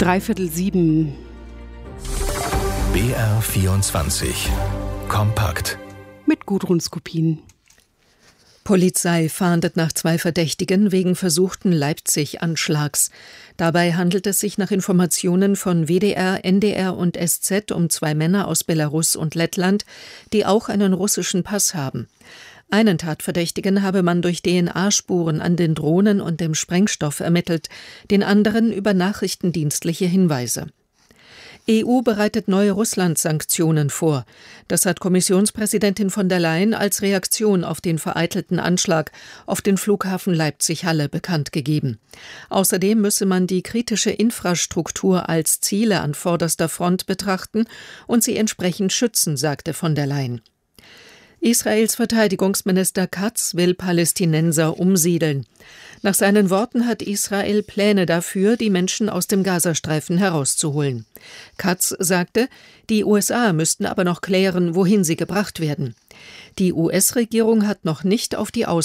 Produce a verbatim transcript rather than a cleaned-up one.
Dreiviertel sieben. B R vierundzwanzig. Kompakt. Mit Gudrun Skopin. Polizei fahndet nach zwei Verdächtigen wegen versuchten Leipzig-Anschlags. Dabei handelt es sich nach Informationen von W D R, N D R und S Z um zwei Männer aus Belarus und Lettland, die auch einen russischen Pass haben. Einen Tatverdächtigen habe man durch D N A-Spuren an den Drohnen und dem Sprengstoff ermittelt, den anderen über nachrichtendienstliche Hinweise. E U bereitet neue Russland-Sanktionen vor. Das hat Kommissionspräsidentin von der Leyen als Reaktion auf den vereitelten Anschlag auf den Flughafen Leipzig-Halle bekannt gegeben. Außerdem müsse man die kritische Infrastruktur als Ziele an vorderster Front betrachten und sie entsprechend schützen, sagte von der Leyen. Israels Verteidigungsminister Katz will Palästinenser umsiedeln. Nach seinen Worten hat Israel Pläne dafür, die Menschen aus dem Gazastreifen herauszuholen. Katz sagte, die U S A müssten aber noch klären, wohin sie gebracht werden. Die U S-Regierung hat noch nicht auf die Aus